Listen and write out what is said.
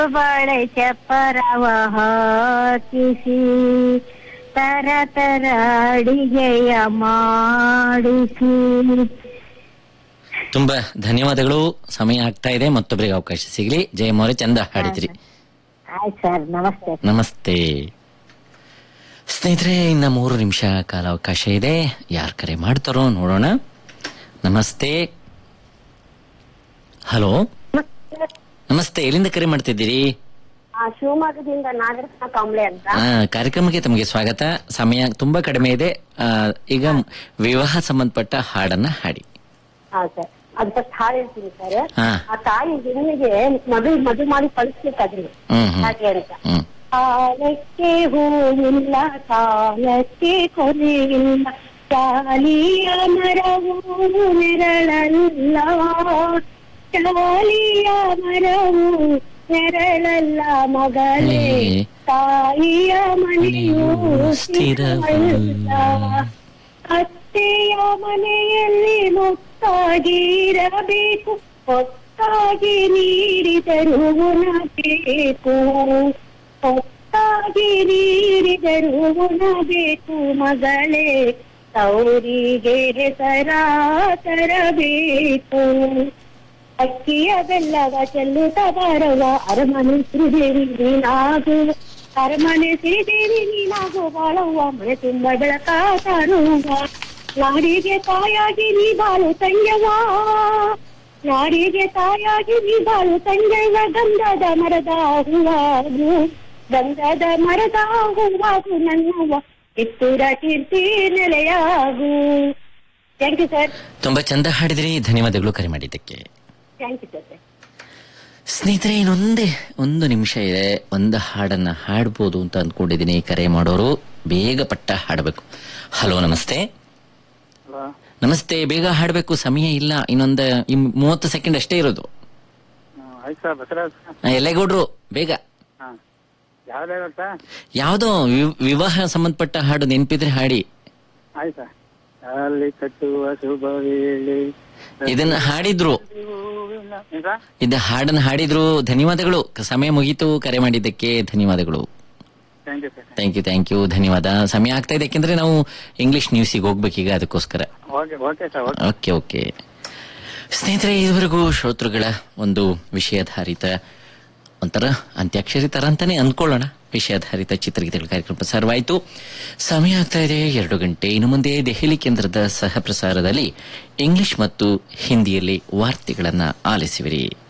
ಬಳೆ ಚಪ್ಪರವ ಹಾಕಿಸಿ ತರ ತರ ಅಡಿಗೆಯ ಮಾಡಿಸಿ. ತುಂಬಾ ಧನ್ಯವಾದಗಳು. ಸಮಯ ಆಗ್ತಾ ಇದೆ, ಮತ್ತೊಬ್ಬರಿಗೆ ಅವಕಾಶ ಸಿಗಲಿ. ಜಯಮೌರ್ಯ, ಚಂದ ಹಾಡಿದ್ರಿ. ಆಯ್ತು ಸರ್, ನಮಸ್ತೆ. ನಮಸ್ತೆ ಸ್ನೇಹಿತರೆ, ಇನ್ನ 3 ನಿಮಿಷ ಕಾಲಾವಕಾಶ ಇದೆ. ಯಾರು ಕರೆ ಮಾಡ್ತಾರೋ ನೋಡೋಣ. ನಮಸ್ತೆ. ಹಲೋ, ನಮಸ್ತೆ. ಎಲ್ಲಿಂದ ಕರೆ ಮಾಡ್ತಿದ್ದೀರಿ? ಶಿವಮೊಗ್ಗದಿಂದ ನಾಗರತ್ನ ಕಾಂಬ್ಳೆ ಅಂತ. ಕಾರ್ಯಕ್ರಮಕ್ಕೆ ತಮಗೆ ಸ್ವಾಗತ. ಸಮಯ ತುಂಬಾ ಕಡಿಮೆ ಇದೆ. ಈಗ ವಿವಾಹ ಸಂಬಂಧಪಟ್ಟ ಹಾಡನ್ನ ಹಾಡಿ. ಹಾ ಸರ್, ಅದು ಫಸ್ಟ್ ಹಾಡು ಹೇಳ್ತೀನಿ ಸರ್. ಆ ತಾಯಿ ಹೆಣ್ಣಿಗೆ ಮದುವೆ ಮಾಡಿ ಕಳಿಸ್ಬೇಕಾದ್ರಿ ಹಾಗೆ ಅಂತ. ಕಾಲಕ್ಕೆ ಹೂವಿಲ್ಲ, ಕಾಲಕ್ಕೆ ಕೊನೆಯಿಲ್ಲ, ಚಾಲಿಯ ಮರವು ನೆರಳಲ್ಲ, ಚಾಲಿಯ ಮರವು ನೆರಳಲ್ಲ ಮಗಳೇ, ತಾಯಿಯ ಮನೆಯು ಸ್ಥಿರವಲ್ಲ, ಅತ್ತೆಯ ಮನೆಯಲ್ಲಿ ಮುತ್ತಾಗಿರಬೇಕು, ಹೊತ್ತಾಗಿ ನೀಡಿದರು ಉಣಬೇಕು, ಹೊತ್ತಾಗಿ ನೀಡಿದರು ಉಣಬೇಕು ಮಗಳೇ, ತೌರಿಗೆ ಹೆಸರ ತರಬೇಕು. ಅಕ್ಕಿಯ ಬೆಲ್ಲವ ಚೆಲ್ಲುತ್ತ ಬರುವ ಅರಮನೆ ಶ್ರೀದೇವಿ ನೀನಾಗು, ಅರಮನೆ ಶ್ರೀದೇವಿ ನೀನಾಗು, ಬಾಳುವ ಮನೆ ತುಂಬ ಬೆಳಕ ತರುವ, ನಾಡಿಗೆ ತಾಯಾಗಿ ನೀ ಬಾಳು ತಂಗ್ಯವ, ನಾಡಿಗೆ ತಾಯಾಗಿ ನೀ ಬಾಳು ತಂಗ್ಯವ, ಗಂಧದ ಮರದ ಹೂವಾಗು, ಗಂಧದ ಮರದ ಹೂವಾಗು ನನ್ನವ, ಕಿತ್ತೂರ ಕೀರ್ತಿ ನೆಲೆಯಾಗು. Thank you sir. ತುಂಬಾ ಚಂದ ಹಾಡಿದ್ರಿ. ಧನ್ಯವಾದಗಳು ಕರೆ ಮಾಡಿದ್ದಕ್ಕೆ. Thank you sir. ಸ್ನೇಹಿತರೆ, ಇನ್ನೊಂದೇ 1 ನಿಮಿಷ ಇದೆ. ಒಂದು ಹಾಡನ್ನ ಹಾಡ್ಬೋದು ಅಂತ ಅಂದ್ಕೊಂಡಿದ್ದೀನಿ. ಕರೆ ಮಾಡೋರು ಬೇಗ ಪಟ್ಟ ಹಾಡಬೇಕು. ಹಲೋ, ನಮಸ್ತೆ. ನಮಸ್ತೆ. ಬೇಗ ಹಾಡಬೇಕು, ಸಮಯ ಇಲ್ಲ. ಇನ್ನೊಂದು 30 ಸೆಕೆಂಡ್ ಅಷ್ಟೇ ಇರೋದು. ಎಲ್ಲೇಗೌಡ್ರು, ಬೇಗ. ಯಾವ್ದೋ ವಿವಾಹ ಸಂಬಂಧಪಟ್ಟ ಹಾಡು ನೆನಪಿದ್ರೆ ಹಾಡಿ. ಇದನ್ನ ಹಾಡಿದ್ರು, ಹಾಡನ್ನ ಹಾಡಿದ್ರು. ಧನ್ಯವಾದಗಳು. ಸಮಯ ಮುಗೀತು. ಕರೆ ಮಾಡಿದ್ದಕ್ಕೆ ಧನ್ಯವಾದಗಳು. Thank you. ಧನ್ಯವಾದ. ಸಮಯ ಆಗ್ತಾ ಇದೆ, ಯಾಕೆಂದ್ರೆ ನಾವು ಇಂಗ್ಲಿಷ್ ನ್ಯೂಸಿಗೆ ಹೋಗ್ಬೇಕೀಗ, ಅದಕ್ಕೋಸ್ಕರ. ಓಕೆ ಸ್ನೇಹಿತರೆ, ಇದುವರೆಗೂ ಶ್ರೋತೃಗಳ ಒಂದು ವಿಷಯಾಧಾರಿತ, ಒಂಥರ ಅಂತ್ಯಾಕ್ಷರಿ ತರ ಅಂತಾನೆ ಅಂದ್ಕೊಳ್ಳೋಣ, ವಿಷಯಾಧಾರಿತ ಚಿತ್ರಗೀತೆಗಳ ಕಾರ್ಯಕ್ರಮ ಪ್ರಸಾರವಾಯಿತು. ಸಮಯ ಆಗ್ತಾ ಇದೆ 2 ಗಂಟೆ. ಇನ್ನು ಮುಂದೆ ದೆಹಲಿ ಕೇಂದ್ರದ ಸಹ ಪ್ರಸಾರದಲ್ಲಿ ಇಂಗ್ಲಿಷ್ ಮತ್ತು ಹಿಂದಿಯಲ್ಲಿ ವಾರ್ತೆಗಳನ್ನ ಆಲಿಸುವಿರಿ.